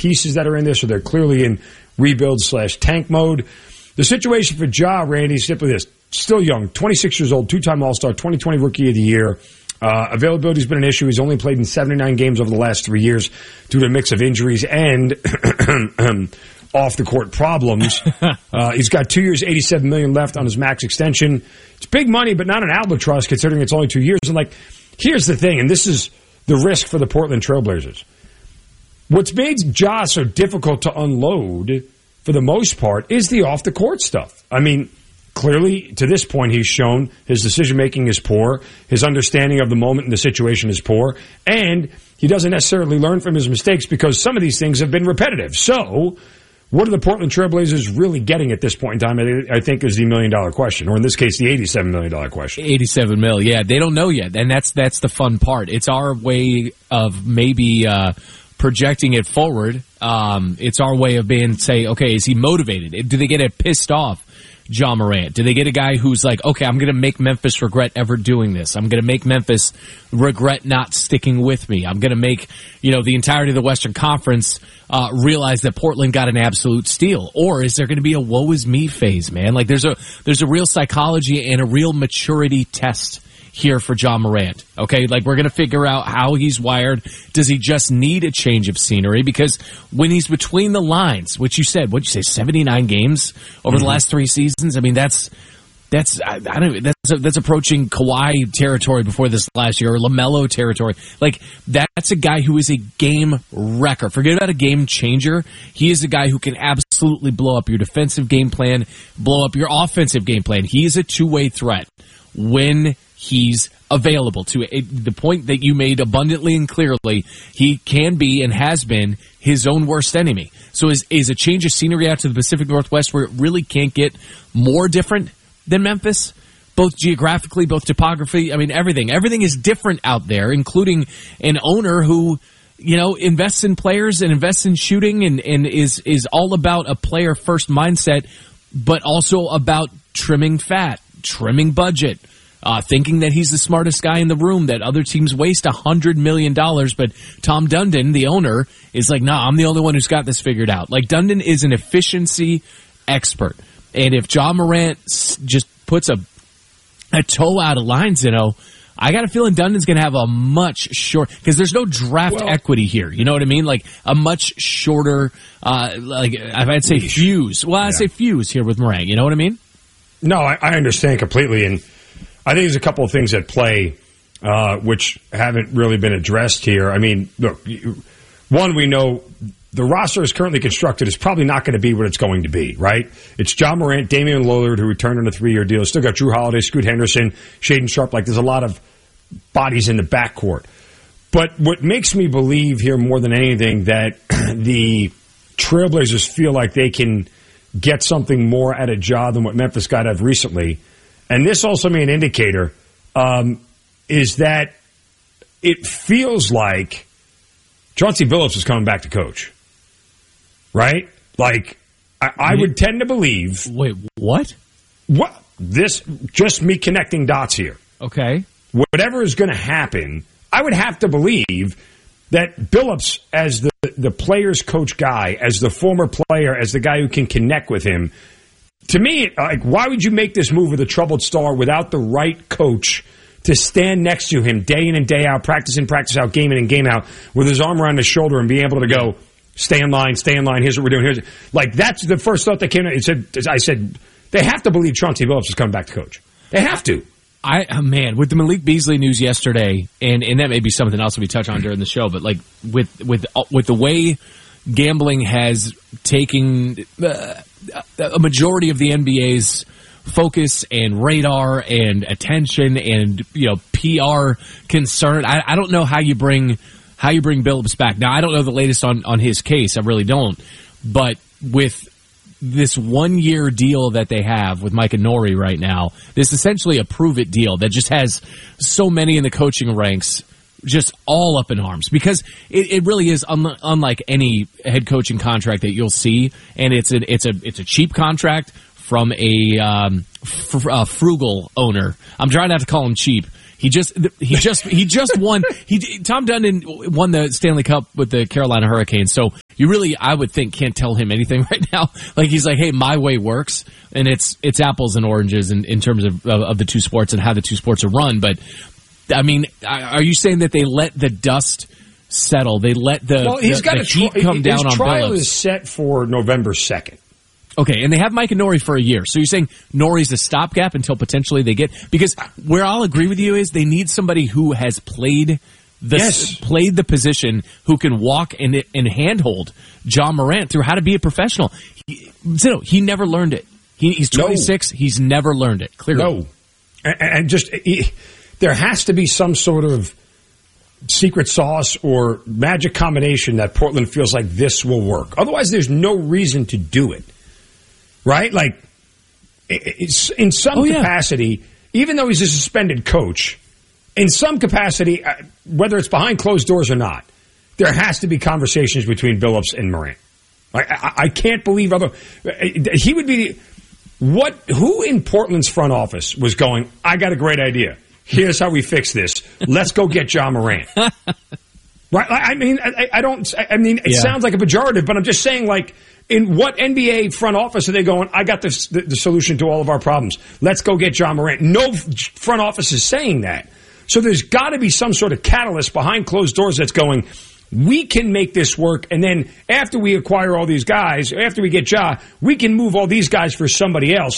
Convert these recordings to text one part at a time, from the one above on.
pieces that are in this, or they're clearly in rebuild/tank mode. The situation for Ja, Randy, is simply this. Still young, 26 years old, two-time All-Star, 2020 Rookie of the Year. Availability's been an issue. He's only played in 79 games over the last 3 years due to a mix of injuries and off-the-court problems. He's got 2 years, $87 million left on his max extension. It's big money, but not an albatross considering it's only 2 years. And, here's the thing, and this is the risk for the Portland Trailblazers. What's made Ja so difficult to unload, for the most part, is the off-the-court stuff. I mean, clearly, to this point, he's shown his decision-making is poor, his understanding of the moment and the situation is poor, and he doesn't necessarily learn from his mistakes because some of these things have been repetitive. So, what are the Portland Trailblazers really getting at this point in time, I think, is the $1 million question, or in this case, the $87 million question. $87 million, yeah. They don't know yet, and that's the fun part. It's our way of maybe projecting it forward. It's our way of say, okay, is he motivated? Do they get it pissed off? Ja Morant? Do they get a guy who's like, okay, I'm going to make Memphis regret ever doing this. I'm going to make Memphis regret not sticking with me. I'm going to make, the entirety of the Western Conference realize that Portland got an absolute steal. Or is there going to be a woe is me phase, man? There's a real psychology and a real maturity test here for Ja Morant. Okay, we're going to figure out how he's wired. Does he just need a change of scenery? Because when he's between the lines, which you said, 79 games over the last 3 seasons? I mean, that's approaching Kawhi territory before this last year, or LaMelo territory. That's a guy who is a game wrecker. Forget about a game changer. He is a guy who can absolutely blow up your defensive game plan, blow up your offensive game plan. He is a two-way threat when he's available. To the point that you made abundantly and clearly, he can be and has been his own worst enemy. So is a change of scenery out to the Pacific Northwest where it really can't get more different than Memphis? Both geographically, both topography, I mean, everything. Everything is different out there, including an owner who, invests in players and invests in shooting and is all about a player-first mindset, but also about trimming fat, trimming budget, thinking that he's the smartest guy in the room, that other teams waste $100 million. But Tom Dundon, the owner, is like, nah, I'm the only one who's got this figured out. Dundon is an efficiency expert. And if Ja Morant just puts a toe out of lines, I got a feeling Dundon's going to have a much short, because there's no draft equity here. You know what I mean? A much shorter, I'd say fuse. Well, I'd say fuse here with Morant. You know what I mean? No, I understand completely. And I think there's a couple of things at play which haven't really been addressed here. I mean, look, one, we know the roster is currently constructed is probably not going to be what it's going to be, right? It's Ja Morant, Damian Lillard, who returned on a 3-year deal. Still got Drew Holiday, Scoot Henderson, Shaedon Sharpe. There's a lot of bodies in the backcourt. But what makes me believe here more than anything that the Trailblazers feel like they can get something more out of Ja than what Memphis got out of recently, and this also may be an indicator, is that it feels like Chauncey Billups is coming back to coach. Right? I would tend to believe... Wait, what? What? This, just me connecting dots here. Okay. Whatever is going to happen, I would have to believe that Billups, as the player's coach guy, as the former player, as the guy who can connect with him, to me, why would you make this move with a troubled star without the right coach to stand next to him day in and day out, practice in, practice out, game in and game out, with his arm around his shoulder and be able to go, stay in line, here's what we're doing. That's the first thought that came out. I said, they have to believe Chauncey Billups is coming back to coach. They have to. Man, with the Malik Beasley news yesterday, and that may be something else we touch on during the show, but with the way gambling has taken a majority of the NBA's focus and radar and attention and PR concern, I don't know how you bring Billups back. Now, I don't know the latest on his case. I really don't. But with this 1-year deal that they have with Mike and Nori right now, this is essentially a prove-it deal that just has so many in the coaching ranks just all up in arms, because it really is unlike any head coaching contract that you'll see, and it's a cheap contract from a frugal owner. I'm trying not to call him cheap. He just won. Tom Dundon won the Stanley Cup with the Carolina Hurricanes. So you really, I would think, can't tell him anything right now. Like he's like, hey, my way works, and it's apples and oranges in terms of the two sports and how the two sports are run. But I mean, are you saying that they let the dust settle? They let the heat come down on Billups? His trial is set for November 2nd. Okay, and they have Mike and Norrie for a year. So you're saying Norrie's a stopgap until potentially they get... Because where I'll agree with you is they need somebody who has played the position, who can walk and handhold John Morant through how to be a professional. He never learned it. He's 26. No. He's never learned it, clearly. No. And there has to be some sort of secret sauce or magic combination that Portland feels like this will work. Otherwise, there's no reason to do it. Right? Like, in some capacity, even though he's a suspended coach, in some capacity, whether it's behind closed doors or not, there has to be conversations between Billups and Morant. I can't believe he would be who in Portland's front office was going, I got a great idea. Here's how we fix this. Let's go get John Morant. Right? I mean, it sounds like a pejorative, but I'm just saying, like, in what NBA front office are they going, I got the solution to all of our problems. Let's go get John Morant. No front office is saying that. So there's got to be some sort of catalyst behind closed doors that's going, we can make this work, and then after we acquire all these guys, after we get Ja, we can move all these guys for somebody else.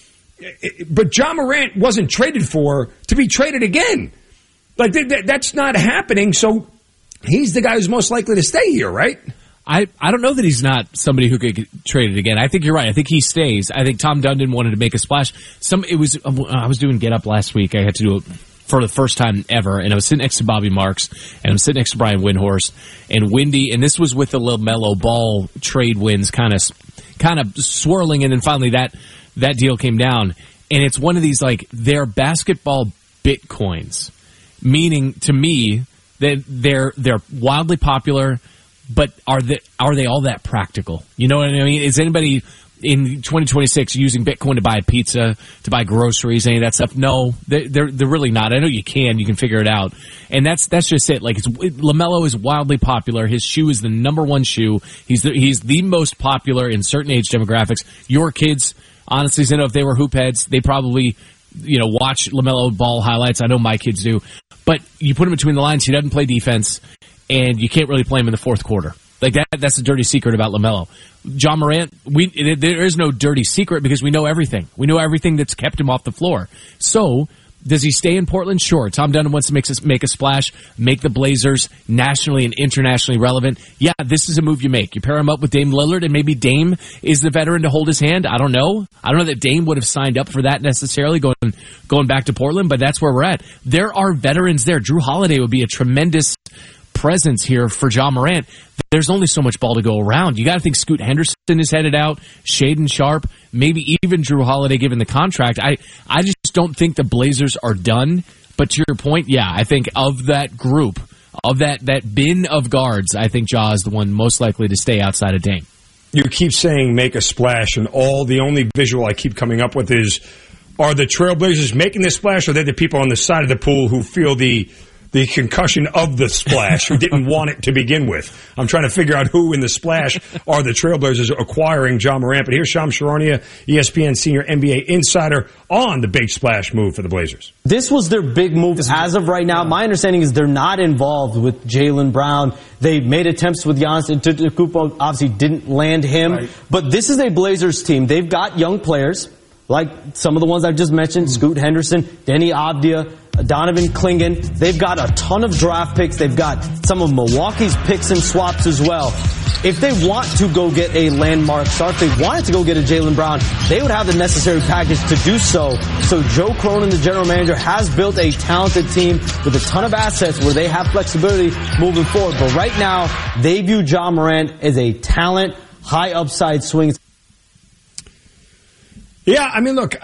But John Morant wasn't traded to be traded again. Like, that's not happening, so he's the guy who's most likely to stay here, right? I don't know that he's not somebody who could get traded again. I think you're right. I think he stays. I think Tom Dundon wanted to make a splash. I was doing Get Up last week. I had to do it for the first time ever, and I was sitting next to Bobby Marks, and I'm sitting next to Brian Windhorst, and Windy, and this was with the LaMelo Ball trade winds kind of swirling, and then finally that deal came down. And it's one of these, like, they're basketball bitcoins, meaning to me that they're wildly popular, but are they all that practical? You know what I mean? Is anybody in 2026 using Bitcoin to buy pizza, to buy groceries, any of that stuff? No, they're really not. I know you can figure it out, and that's just it. Like, LaMelo is wildly popular. His shoe is the number one shoe. He's the most popular in certain age demographics. Your kids, honestly, if they were hoop heads, they probably watch LaMelo Ball highlights. I know my kids do, but you put him between the lines. He doesn't play defense, and you can't really play him in the fourth quarter. Like that's the dirty secret about LaMelo. John Morant, there is no dirty secret because we know everything. We know everything that's kept him off the floor. So, does he stay in Portland? Sure. Tom Dundon wants to make a splash, make the Blazers nationally and internationally relevant. Yeah, this is a move you make. You pair him up with Dame Lillard, and maybe Dame is the veteran to hold his hand. I don't know. I don't know that Dame would have signed up for that necessarily going back to Portland, but that's where we're at. There are veterans there. Drew Holiday would be a tremendous presence here for John Morant. There's only so much ball to go around. You got to think Scoot Henderson is headed out, Shaedon Sharpe, maybe even Drew Holiday given the contract. I just don't think the Blazers are done. But to your point, yeah, I think of that group, of that bin of guards, I think Ja is the one most likely to stay outside of Dame. You keep saying make a splash, and the only visual I keep coming up with is, are the Trailblazers making this splash, or are they the people on the side of the pool who feel the concussion of the splash, who didn't want it to begin with? I'm trying to figure out who in the splash are the Trailblazers acquiring John Morant. But here's Shams Charania, ESPN senior NBA insider, on the big splash move for the Blazers. This was their big move as of right now. My understanding is they're not involved with Jaylen Brown. They made attempts with Giannis Antetokounmpo, obviously didn't land him. Right. But this is a Blazers team. They've got young players, like some of the ones I've just mentioned, Scoot Henderson, Denny Avdia, Donovan Clingan. They've got a ton of draft picks. They've got some of Milwaukee's picks and swaps as well. If they want to go get a landmark star, if they wanted to go get a Jaylen Brown, they would have the necessary package to do so. So Joe Cronin, the general manager, has built a talented team with a ton of assets where they have flexibility moving forward. But right now, they view John Morant as a talent, high upside swing. Yeah, I mean, look,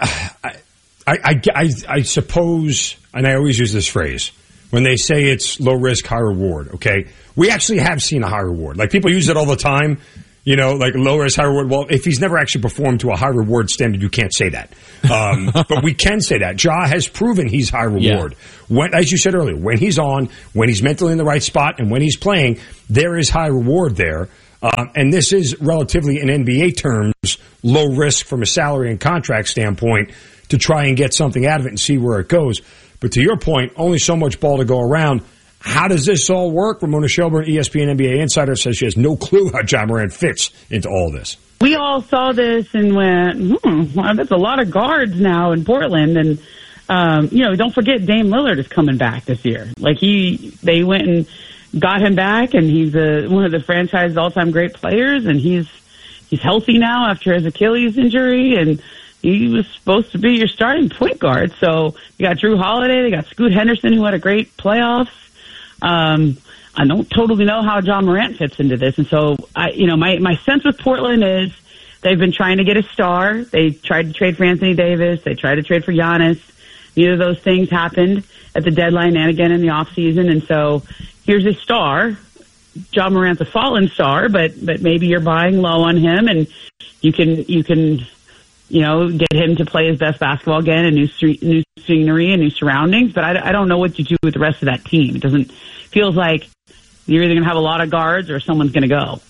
I suppose, and I always use this phrase, when they say it's low risk, high reward, okay? We actually have seen a high reward. Like, people use it all the time. like low risk, high reward. Well, if he's never actually performed to a high reward standard, you can't say that. But we can say that. Ja has proven he's high reward. When, as you said earlier, when he's on, when he's mentally in the right spot, and when he's playing, there is high reward there. And this is relatively, in NBA terms, low risk from a salary and contract standpoint to try and get something out of it and see where it goes. But to your point, only so much ball to go around. How does this all work? Ramona Shelburne, ESPN NBA insider, says she has no clue how Ja Morant fits into all this. We all saw this and went, well, that's a lot of guards now in Portland. And, don't forget Dame Lillard is coming back this year. They went and got him back, and he's one of the franchise's all-time great players, and he's healthy now after his Achilles injury, and he was supposed to be your starting point guard. So you got Drew Holiday, they got Scoot Henderson, who had a great playoffs. I don't totally know how Ja Morant fits into this. And so my sense with Portland is they've been trying to get a star. They tried to trade for Anthony Davis. They tried to trade for Giannis. Neither of those things happened at the deadline and again in the offseason. And so here's a star. Ja Morant's a fallen star, but maybe you're buying low on him, and you can get him to play his best basketball again, and new scenery and new surroundings. But I don't know what you do with the rest of that team. It feels like you're either going to have a lot of guards or someone's going to go.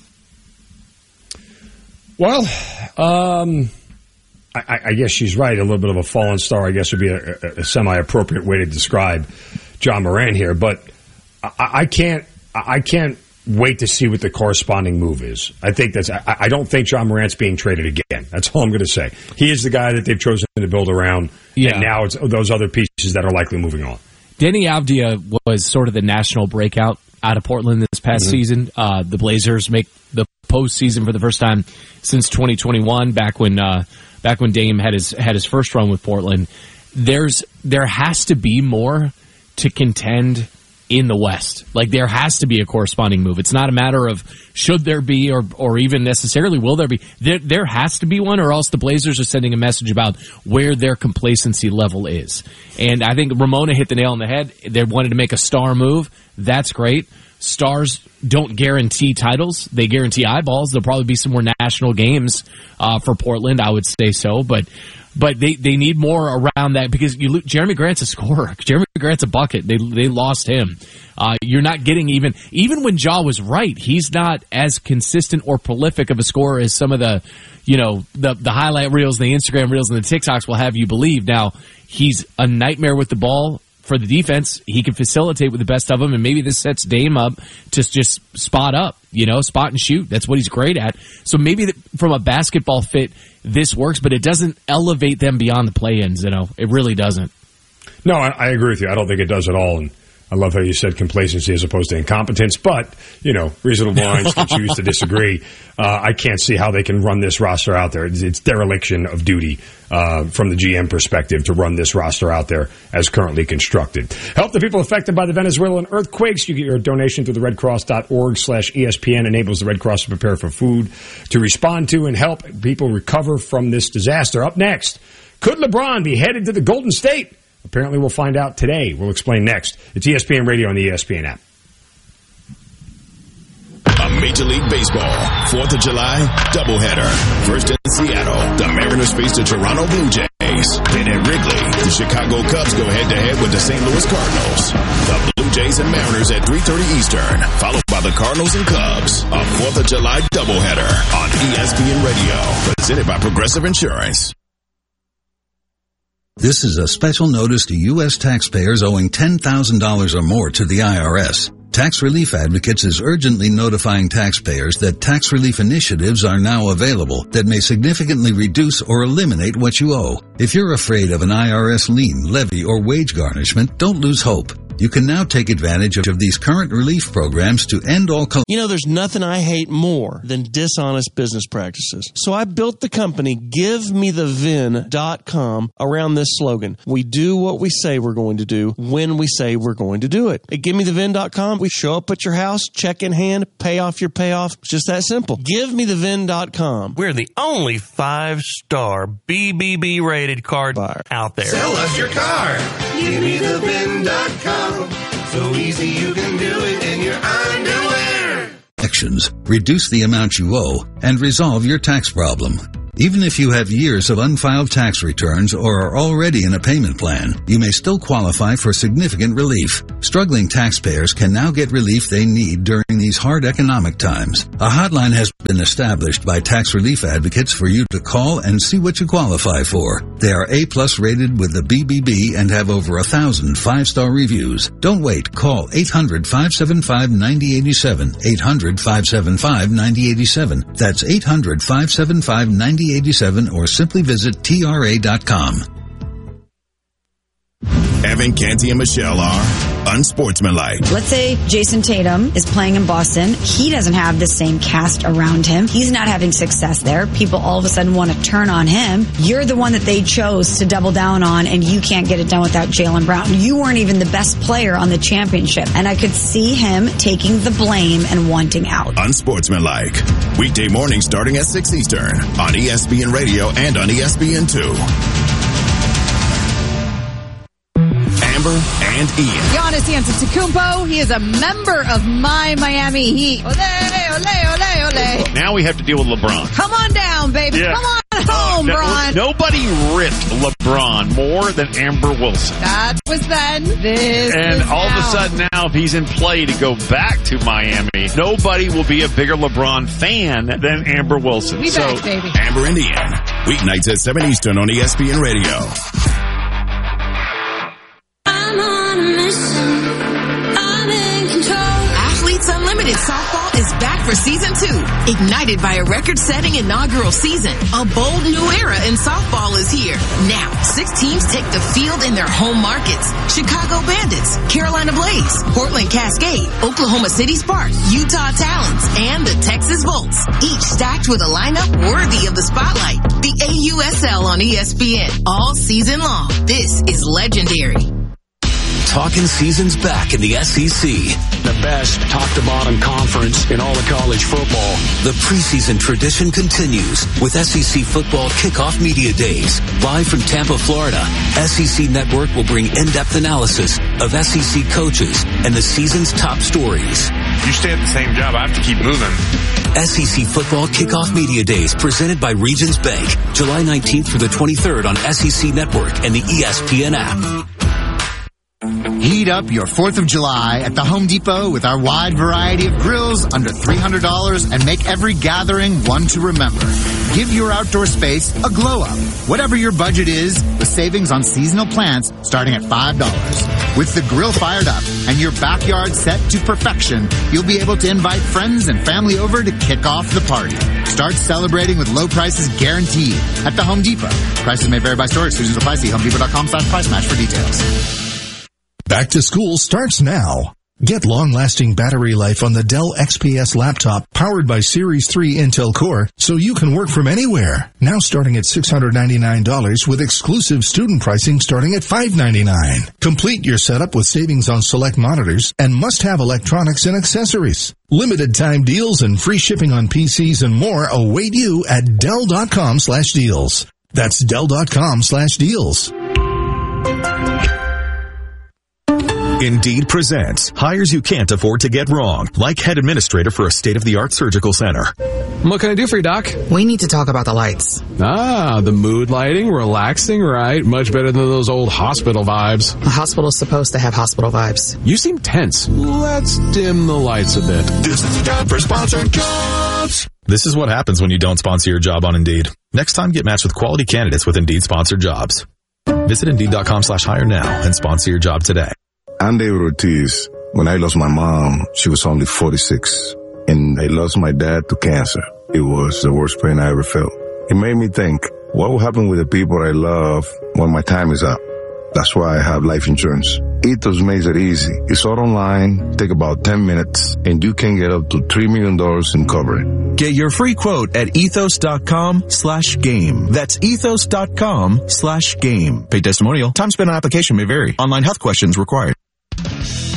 Well, I guess she's right. A little bit of a fallen star, I guess, would be a semi-appropriate way to describe Ja Morant here. But I can't wait to see what the corresponding move is. I don't think Ja Morant's being traded again. That's all I'm going to say. He is the guy that they've chosen to build around, and now it's those other pieces that are likely moving on. Denny Avdia was sort of the national breakout out of Portland this past season. The Blazers make the postseason for the first time since 2021, back when Dame had his first run with Portland. There has to be more to contend in the West. There has to be a corresponding move. It's not a matter of should there be or even necessarily will there be. There has to be one, or else the Blazers are sending a message about where their complacency level is. And I think Ramona hit the nail on the head. They wanted to make a star move. That's great. Stars don't guarantee titles. They guarantee eyeballs. There'll probably be some more national games for Portland, I would say so. But they need more around that, because Jeremy Grant's a scorer. Jeremy Grant's a bucket. They lost him. You're not getting even when Ja was right, he's not as consistent or prolific of a scorer as some of the highlight reels, the Instagram reels, and the TikToks will have you believe. Now, he's a nightmare with the ball for the defense. He can facilitate with the best of them, and maybe this sets Dame up to just spot up, spot and shoot. That's what he's great at. So maybe from a basketball fit, this works, but it doesn't elevate them beyond the play-ins, It really doesn't. No, I agree with you. I don't think it does at all. And I love how you said complacency as opposed to incompetence, but, reasonable minds can choose to disagree. I can't see how they can run this roster out there. It's dereliction of duty from the GM perspective to run this roster out there as currently constructed. Help the people affected by the Venezuelan earthquakes. You get your donation through the redcross.org/ESPN. Enables the Red Cross to prepare for food to respond to and help people recover from this disaster. Up next, could LeBron be headed to the Golden State? Apparently, we'll find out today. We'll explain next. It's ESPN Radio on the ESPN app. A Major League Baseball 4th of July doubleheader. First in Seattle, the Mariners face the Toronto Blue Jays. Then at Wrigley, the Chicago Cubs go head-to-head with the St. Louis Cardinals. The Blue Jays and Mariners at 3:30 Eastern, followed by the Cardinals and Cubs. A 4th of July doubleheader on ESPN Radio, presented by Progressive Insurance. This is a special notice to U.S. taxpayers owing $10,000 or more to the IRS. Tax Relief Advocates is urgently notifying taxpayers that tax relief initiatives are now available that may significantly reduce or eliminate what you owe. If you're afraid of an IRS lien, levy, or wage garnishment, don't lose hope. You can now take advantage of these current relief programs to end all... there's nothing I hate more than dishonest business practices. So I built the company GiveMeTheVin.com around this slogan. We do what we say we're going to do when we say we're going to do it. At GiveMeTheVin.com, we show up at your house, check in hand, pay off your payoff. It's just that simple. GiveMeTheVin.com. We're the only 5-star BBB rated car buyer out there. Sell us your car. GiveMeTheVin.com. So easy you can do it in your underwear. deductions, reduce the amount you owe, and resolve your tax problem. Even if you have years of unfiled tax returns or are already in a payment plan, you may still qualify for significant relief. Struggling taxpayers can now get relief they need during these hard economic times. A hotline has been established by tax relief advocates for you to call and see what you qualify for. They are A+ rated with the BBB and have over 1,000 5-star reviews. Don't wait. Call 800-575-9087. 800-575-9087. That's 800-575-9087 or simply visit TRA.com. Evan, Canty, and Michelle are unsportsmanlike. Let's say Jason Tatum is playing in Boston. He doesn't have the same cast around him. He's not having success there. People all of a sudden want to turn on him. You're the one that they chose to double down on, and you can't get it done without Jaylen Brown. You weren't even the best player on the championship. And I could see him taking the blame and wanting out. Unsportsmanlike. Weekday mornings starting at 6 Eastern on ESPN Radio and on ESPN2. Amber and Ian. Giannis Antetokounmpo, he is a member of my Miami Heat. Ole, ole, ole, ole. Now we have to deal with LeBron. Come on down, baby. Yeah. Come on home, Bron. Nobody ripped LeBron more than Amber Wilson. That was then. This and is all now. of a sudden now, if he's in play to go back to Miami, nobody will be a bigger LeBron fan than Amber Wilson. We back, baby. Amber and Ian. Weeknights at 7 Eastern on ESPN Radio. Athletes Unlimited Softball is back for season 2. Ignited by a record-setting inaugural season, a bold new era in softball is here. Now, 6 teams take the field in their home markets. Chicago Bandits, Carolina Blaze, Portland Cascade, Oklahoma City Sparks, Utah Talons, and the Texas Volts. Each stacked with a lineup worthy of the spotlight. The AUSL on ESPN all season long. This is legendary. Talking season's back in the SEC. The best top-to-bottom conference in all of college football. The preseason tradition continues with SEC Football Kickoff Media Days. Live from Tampa, Florida, SEC Network will bring in-depth analysis of SEC coaches and the season's top stories. You stay at the same job, I have to keep moving. SEC Football Kickoff Media Days presented by Regions Bank. July 19th through the 23rd on SEC Network and the ESPN app. Heat up your 4th of July at the Home Depot with our wide variety of grills under $300 and make every gathering one to remember. Give your outdoor space a glow up. Whatever your budget is, with savings on seasonal plants starting at $5. With the grill fired up and your backyard set to perfection, you'll be able to invite friends and family over to kick off the party. Start celebrating with low prices guaranteed at the Home Depot. Prices may vary by store. Exclusions apply. See HomeDepot.com/price match for details. Back to school starts now. Get long-lasting battery life on the Dell XPS laptop powered by Series 3 Intel Core so you can work from anywhere. Now starting at $699 with exclusive student pricing starting at $599. Complete your setup with savings on select monitors and must-have electronics and accessories. Limited time deals and free shipping on PCs and more await you at Dell.com/deals. That's Dell.com/deals. Indeed presents hires you can't afford to get wrong, like head administrator for a state-of-the-art surgical center. What can I do for you, Doc? We need to talk about the lights. Ah, the mood lighting, relaxing, right? Much better than those old hospital vibes. A hospital's supposed to have hospital vibes. You seem tense. Let's dim the lights a bit. This is time for sponsored jobs. This is what happens when you don't sponsor your job on Indeed. Next time, get matched with quality candidates with Indeed sponsored jobs. Visit Indeed.com/hire now and sponsor your job today. I'm David Ortiz. When I lost my mom, she was only 46. And I lost my dad to cancer. It was the worst pain I ever felt. It made me think, what will happen with the people I love when my time is up? That's why I have life insurance. Ethos makes it easy. It's all online, take about 10 minutes, and you can get up to $3 million in coverage. Get your free quote at ethos.com/game. That's ethos.com/game. Paid testimonial. Time spent on application may vary. Online health questions required.